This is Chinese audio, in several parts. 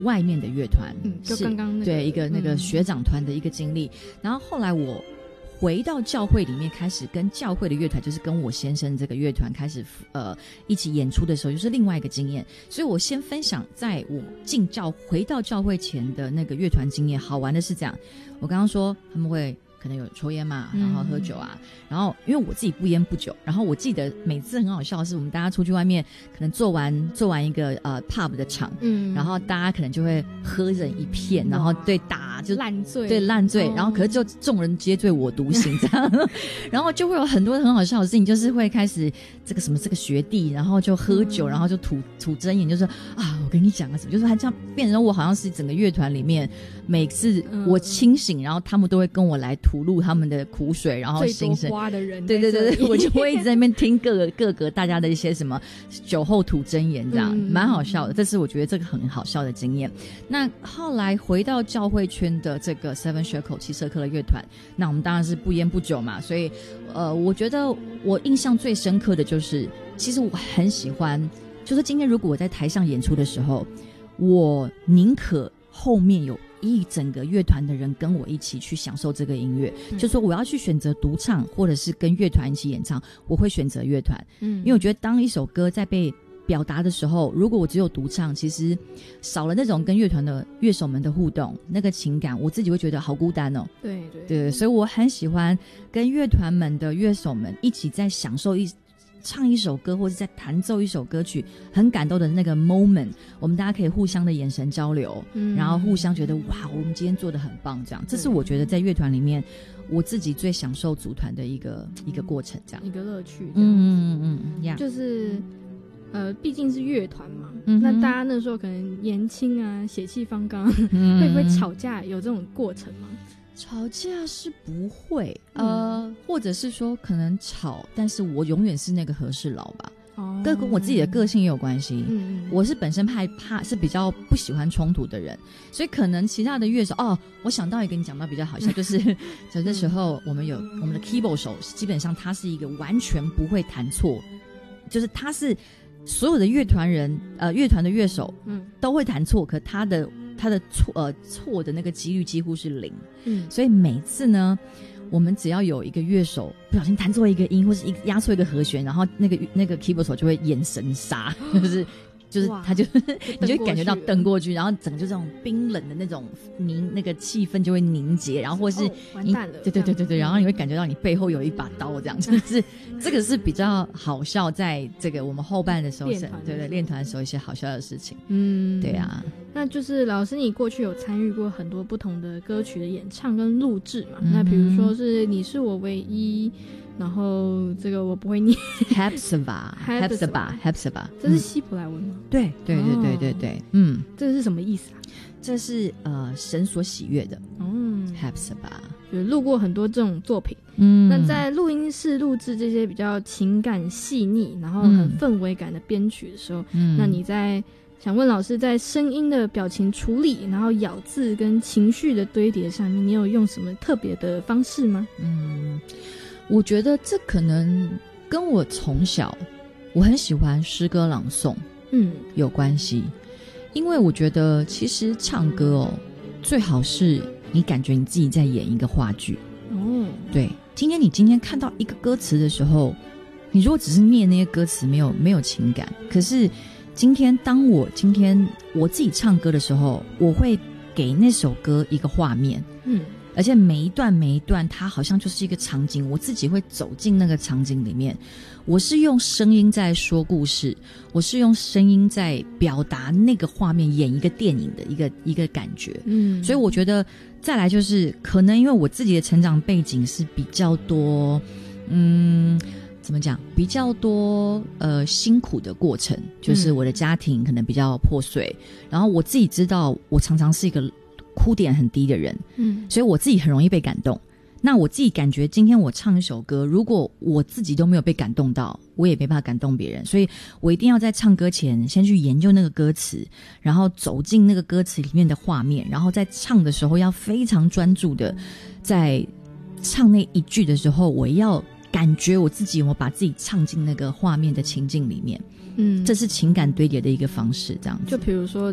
外面的乐团， 就刚刚那个对一个那个学长团的一个经历，然后后来我回到教会里面，开始跟教会的乐团，就是跟我先生这个乐团开始一起演出的时候，就是另外一个经验。所以我先分享在我回到教会前的那个乐团经验。好玩的是这样，我刚刚说他们会可能有抽烟嘛，然后喝酒啊，然后因为我自己不烟不酒，然后我记得每次很好笑的是，我们大家出去外面可能做完一个pub 的场，然后大家可能就会喝人一片，然后对打就烂醉， 对烂醉，然后可是就众人皆醉我独醒这样，然后就会有很多很好笑的事情，就是会开始这个学弟，然后就喝酒，然后就吐真言，就是啊，我跟你讲啊什么，就是他这样变成我好像是整个乐团里面每次我清醒，然后他们都会跟我来吐露他们的苦水，然后心声。 最多花的人， 对对对对，我就会一直在那边听各个大家的一些什么酒后吐真言，这样蛮好笑的。这是我觉得这个很好笑的经验。那后来回到教会圈的这个 Seven Shekel 七舍克的乐团，那我们当然是不烟不酒嘛，所以我觉得我印象最深刻的就是，其实我很喜欢，就是今天如果我在台上演出的时候，我宁可后面有一整个乐团的人跟我一起去享受这个音乐，就说我要去选择独唱或者是跟乐团一起演唱，我会选择乐团，因为我觉得当一首歌在被表达的时候，如果我只有独唱，其实少了那种跟乐团的乐手们的互动，那个情感，我自己会觉得好孤单哦。 对对对，所以我很喜欢跟乐团们的乐手们一起在享受唱一首歌，或者在弹奏一首歌曲，很感动的那个 moment， 我们大家可以互相的眼神交流，然后互相觉得哇，我们今天做得很棒，这样，这是我觉得在乐团里面我自己最享受组团的一个过程，这样一个乐趣。就是毕竟是乐团嘛，那大家那时候可能年轻啊，血气方刚，会不会吵架？有这种过程吗？ 吵架是不会，或者是说可能吵，但是我永远是那个和事佬吧。跟我自己的个性也有关系。我是本身怕是比较不喜欢冲突的人，所以可能其他的乐手我想到一个你讲到比较好笑，就是那时候我们有我们的 keyboard 手，基本上他是一个完全不会弹错，就是他是所有的乐团的乐手都会弹错，可他的错的那个几率几乎是0，所以每次呢，我们只要有一个乐手不小心弹错一个音，或是压错一个和弦，然后那个 keyboard 手就会眼神杀，就是他就你就会感觉到瞪过去，然后整个就这种冰冷的那种那个气氛就会凝结，然后或是完蛋了， 对，然后你会感觉到你背后有一把刀，这样就是这个是比较好笑，在这个我们后半的时候对练团的时候一些好笑的事情。对啊。 那就是老师，你过去有参与过很多不同的歌曲的演唱跟录制嘛？那比如说是你是我唯一，然后这个我不会念 Hepzibah， 这是希伯来文吗？ 对， 这是什么意思啊？ 这是神所喜悦的Hepzibah， 有录过很多这种作品。那在录音室录制这些比较情感细腻，然后很氛围感的编曲的时候，那你想问老师，在声音的表情处理，然后咬字跟情绪的堆叠上面，你有用什么特别的方式吗？ 我觉得这可能跟我从小我很喜欢诗歌朗诵有关系，因为我觉得其实唱歌最好是你感觉你自己在演一个话剧。对，你今天看到一个歌词的时候，你如果只是念那些歌词没有情感，可是当我自己唱歌的时候，我会给那首歌一个画面，而且每一段它好像就是一个场景，我自己会走进那个场景里面，我是用声音在说故事，我是用声音在表达那个画面，演一个电影的一个感觉。所以我觉得再来就是可能因为我自己的成长背景是比较多怎么讲？比较多辛苦的过程，就是我的家庭可能比较破碎，然后我自己知道我常常是一个哭点很低的人，所以我自己很容易被感动。那我自己感觉今天我唱一首歌，如果我自己都没有被感动到，我也没办法感动别人，所以我一定要在唱歌前先去研究那个歌词，然后走进那个歌词里面的画面，然后在唱的时候要非常专注的，在唱那一句的时候，我要感觉我自己有没有把自己唱进那个画面的情境里面。这是情感堆叠的一个方式，这样子。 就比如说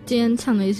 今天唱的